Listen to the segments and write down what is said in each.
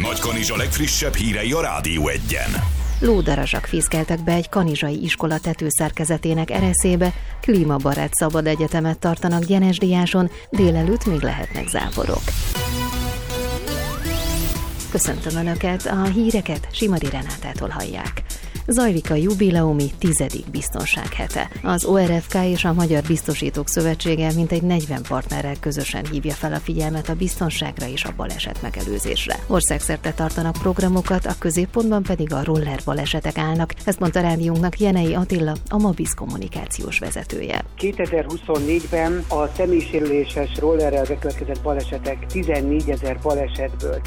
Nagykanizsa legfrissebb hírei a Rádió 1-en. Lódarazsak fészkeltek be egy kanizsai iskola tetőszerkezetének ereszébe, klímabarát szabad egyetemet tartanak Gyenesdiáson, délelőtt még lehetnek záporok. Köszöntöm Önöket, a híreket Simari Renátától hallják. Zajlik a jubileumi 10. biztonsághete. Az ORFK és a Magyar Biztosítók Szövetsége mintegy 40 partnerrel közösen hívja fel a figyelmet a biztonságra és a baleset megelőzésre. Országszerte tartanak programokat, a középpontban pedig a roller balesetek állnak. Ezt mondta rádiónknak Jenei Attila, a Mabiz kommunikációs vezetője. 2024-ben a személysérüléses rollerrel bekövetkezett balesetek 14 000 balesetből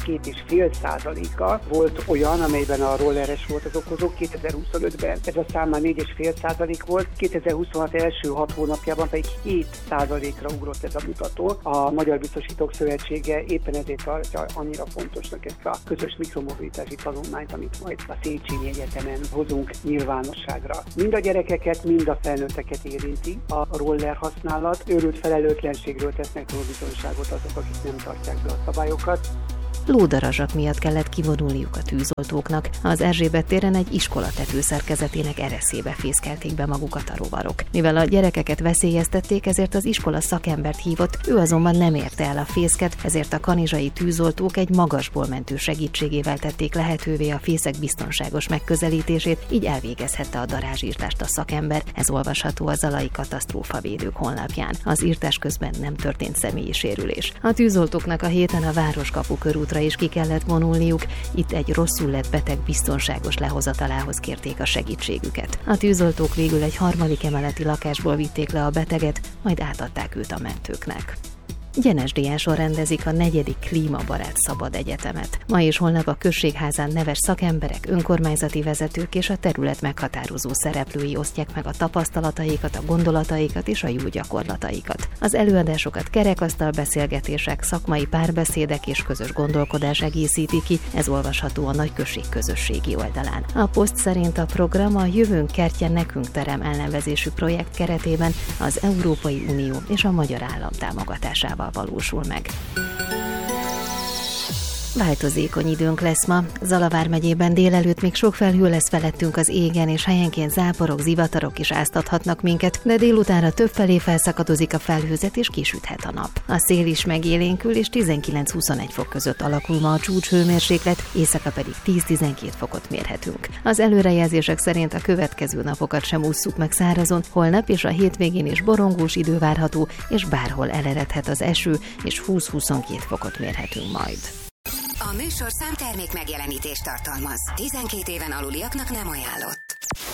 2,5%-a volt olyan, amelyben a rolleres volt az okozó. 2025-ben ez a szám már 4,5% volt, 2026 első 6 hónapjában pedig 7%-ra ugrott ez a mutató. A Magyar Biztosítók Szövetsége éppen ezért tartja annyira fontosnak ezt a közös mikromobilitási tanulmányt, amit majd a Széchenyi Egyetemen hozunk nyilvánosságra. Mind a gyerekeket, mind a felnőtteket érinti a roller használat. Őrült felelőtlenségről tesznek tanúbizonyságot azok, akik nem tartják be a szabályokat. Lódarazsak miatt kellett kivonulniuk a tűzoltóknak. Az Erzsébet téren egy iskola tetőszerkezetének ereszébe fészkelték be magukat a rovarok. Mivel a gyerekeket veszélyeztették, ezért az iskola szakembert hívott, ő azonban nem érte el a fészket, ezért a kanizsai tűzoltók egy magasból mentő segítségével tették lehetővé a fészek biztonságos megközelítését, így elvégezhette a darázsírtást a szakember. Ez olvasható a Zalai Katasztrófavédők honlapján. Az írtás közben nem történt személyi sérülés. A tűzoltóknak a héten a Városkapu körútra is ki kellett vonulniuk, itt egy rosszul lett beteg biztonságos lehozatalához kérték a segítségüket. A tűzoltók végül egy 3. emeleti lakásból vitték le a beteget, majd átadták őt a mentőknek. Gyenesdiáson rendezik a 4. klímabarát szabad egyetemet. Ma és holnap a községházán neves szakemberek, önkormányzati vezetők és a terület meghatározó szereplői osztják meg a tapasztalataikat, a gondolataikat és a jó gyakorlataikat. Az előadásokat kerekasztal beszélgetések, szakmai párbeszédek és közös gondolkodás egészíti ki, ez olvasható a Nagyközség közösségi oldalán. A poszt szerint a program a Jövőnk kertje nekünk terem elnevezésű projekt keretében az Európai Unió és a magyar állam támogatásával valósul meg. Változékony időnk lesz ma. Zala vármegyében délelőtt még sok felhő lesz felettünk az égen, és helyenként záporok, zivatarok is áztathatnak minket, de délutánra többfelé felszakadozik a felhőzet, és kisüthet a nap. A szél is megélénkül, és 19-21 fok között alakul ma a csúcshőmérséklet, éjszaka pedig 10-12 fokot mérhetünk. Az előrejelzések szerint a következő napokat sem ússzuk meg szárazon, holnap és a hétvégén is borongós idő várható, és bárhol eleredhet az eső, és 20-22 fokot mérhetünk majd. A műsorszám termék megjelenítést tartalmaz. 12 éven aluliaknak nem ajánlott.